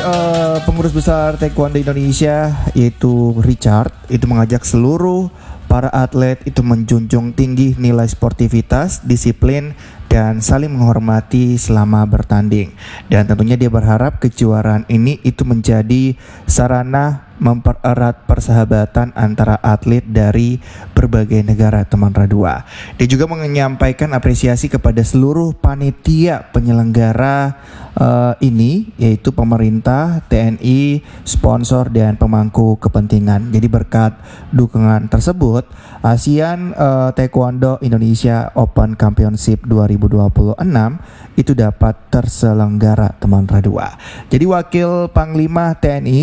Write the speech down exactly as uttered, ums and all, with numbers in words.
uh, pengurus besar Taekwondo Indonesia yaitu Richard itu mengajak seluruh para atlet itu menjunjung tinggi nilai sportivitas, disiplin, dan saling menghormati selama bertanding. Dan tentunya dia berharap kejuaraan ini itu menjadi sarana mempererat persahabatan antara atlet dari berbagai negara, teman Radua. Dia juga menyampaikan apresiasi kepada seluruh panitia penyelenggara uh, ini, yaitu pemerintah, T N I, sponsor, dan pemangku kepentingan. Jadi berkat dukungan tersebut, ASEAN uh, Taekwondo Indonesia Open Championship dua ribu dua puluh enam itu dapat terselenggara, teman Radua. Jadi wakil Panglima T N I